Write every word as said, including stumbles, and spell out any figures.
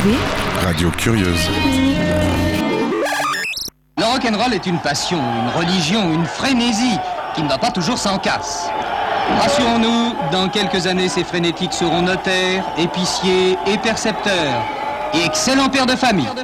écoutez Radio Curieuse. Le rock'n'roll est une passion, une religion, une frénésie qui ne va pas toujours sans casse. Rassurons-nous, dans quelques années, ces frénétiques seront notaires, épiciers et percepteurs, et excellents pères de famille.